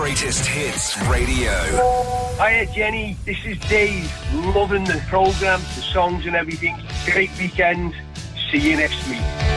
Greatest Hits Radio. Hiya Jenny, this is Dave. Loving the programme, the songs and everything. Great weekend. See you next week.